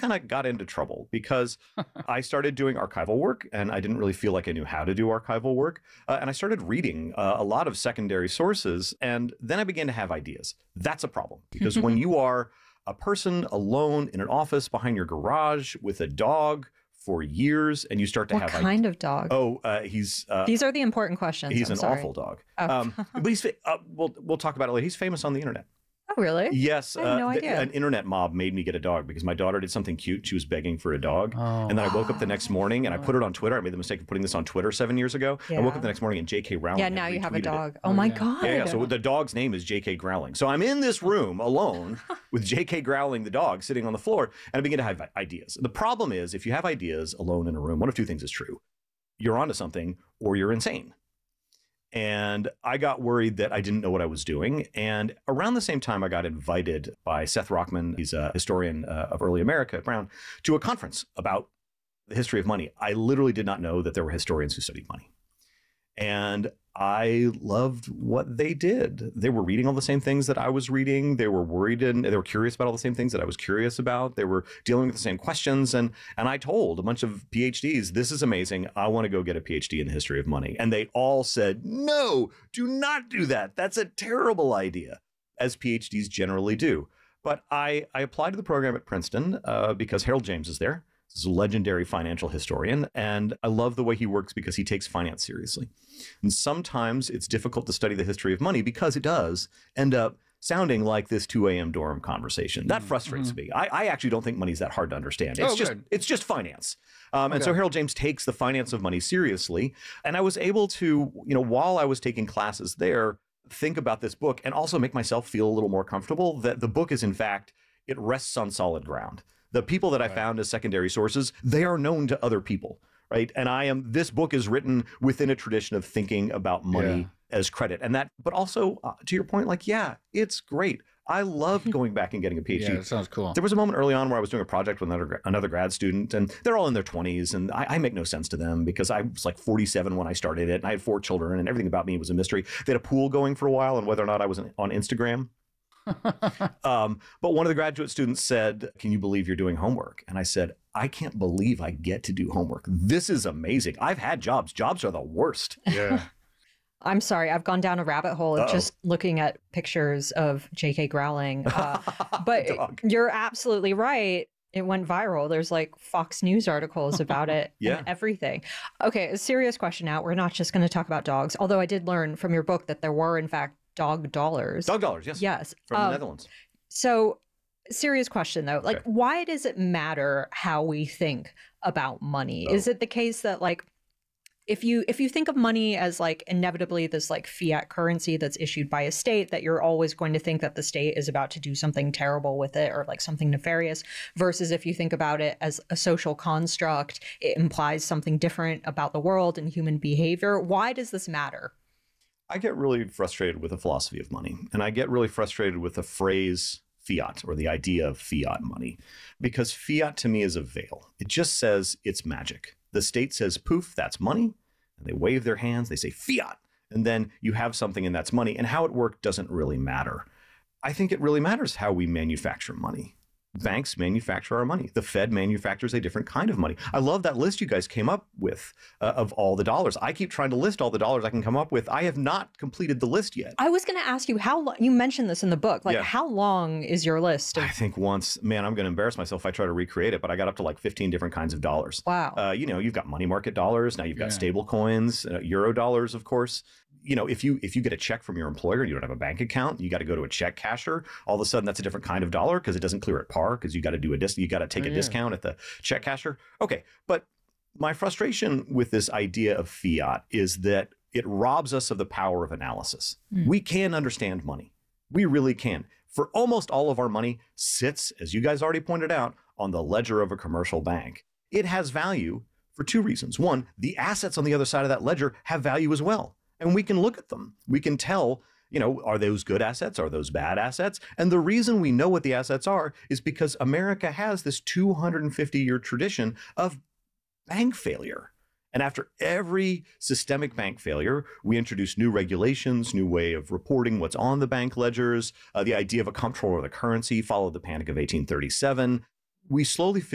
kind of got into trouble because I started doing archival work and I didn't really feel like I knew how to do archival work. And I started reading a lot of secondary sources. And then I began to have ideas. That's a problem because when you are a person alone in an office behind your garage with a dog for years and you start to what kind of dog? He's... These are the important questions. He's an awful dog. Oh. But he's... we'll talk about it later. He's famous on the internet. Oh, really? Yes. I had no idea. An internet mob made me get a dog because my daughter did something cute. She was begging for a dog. And then I woke up the next morning and I put it on Twitter. I made the mistake of putting this on Twitter 7 years ago. I woke up the next morning and J.K. Rowling. Yeah, now you have a dog. Oh my God. Yeah. So the dog's name is J.K. Rowling. So I'm in this room alone with J.K. Rowling, the dog, sitting on the floor, and I begin to have ideas. The problem is if you have ideas alone in a room, one of two things is true. You're onto something or you're insane. And I got worried that I didn't know what I was doing. And around the same time, I got invited by Seth Rockman, he's a historian of early America at Brown, to a conference about the history of money. I literally did not know that there were historians who studied money. And I loved what they did. They were reading all the same things that I was reading. They were worried and they were curious about all the same things that I was curious about. They were dealing with the same questions. And I told a bunch of PhDs, this is amazing. I want to go get a PhD in the history of money. And they all said, no, do not do that. That's a terrible idea, as PhDs generally do. But I applied to the program at Princeton because Harold James is there. He's a legendary financial historian, and I love the way he works because he takes finance seriously. And sometimes it's difficult to study the history of money because it does end up sounding like this 2 a.m. dorm conversation. That frustrates me. I actually don't think money's that hard to understand. It's just finance. And so Harold James takes the finance of money seriously. And I was able to, while I was taking classes there, think about this book and also make myself feel a little more comfortable that the book is, in fact, it rests on solid ground. The people that I found as secondary sources, they are known to other people, right? And this book is written within a tradition of thinking about money as credit. And that, but also to your point, it's great. I loved going back and getting a PhD. Yeah, that sounds cool. There was a moment early on where I was doing a project with another grad student, and they're all in their 20s, and I make no sense to them because I was like 47 when I started it, and I had 4 children, and everything about me was a mystery. They had a pool going for a while on whether or not I was on Instagram. But one of the graduate students said, can you believe you're doing homework? And I said, I can't believe I get to do homework. This is amazing. I've had jobs. Jobs are the worst. Yeah. I'm sorry. I've gone down a rabbit hole of just looking at pictures of J.K. Rowling. But you're absolutely right. It went viral. There's like Fox News articles about it and everything. Okay, a serious question now. We're not just going to talk about dogs, although I did learn from your book that there were, in fact, dog dollars. Dog dollars, yes. Yes. From the Netherlands. So, serious question though. Like, why does it matter how we think about money? Is it the case that if you think of money as inevitably this fiat currency that's issued by a state, that you're always going to think that the state is about to do something terrible with it or something nefarious, versus if you think about it as a social construct, it implies something different about the world and human behavior? Why does this matter? I get really frustrated with the philosophy of money, and I get really frustrated with the phrase fiat or the idea of fiat money, because fiat to me is a veil. It just says it's magic. The state says, poof, that's money. And they wave their hands, they say fiat. And then you have something and that's money. And how it worked doesn't really matter. I think it really matters how we manufacture money. Banks manufacture our money. The Fed manufactures a different kind of money. I love that list you guys came up with of all the dollars. I keep trying to list all the dollars I can come up with. I have not completed the list yet. I was going to ask you you mentioned this in the book. How long is your list? I think once, I'm going to embarrass myself if I try to recreate it, but I got up to 15 different kinds of dollars. Wow. You've got money market dollars. Now you've got stable coins, euro dollars, of course. If you get a check from your employer and you don't have a bank account, you got to go to a check casher. All of a sudden, that's a different kind of dollar because it doesn't clear at par because you got to do you got to take a discount at the check casher. Okay, but my frustration with this idea of fiat is that it robs us of the power of analysis. We can understand money. We really can. For almost all of our money sits, as you guys already pointed out, on the ledger of a commercial bank. It has value for 2 reasons. One, the assets on the other side of that ledger have value as well. And we can look at them. We can tell, are those good assets? Are those bad assets? And the reason we know what the assets are is because America has this 250-year tradition of bank failure. And after every systemic bank failure, we introduce new regulations, new way of reporting what's on the bank ledgers. The idea of a comptroller of the currency followed the Panic of 1837. We slowly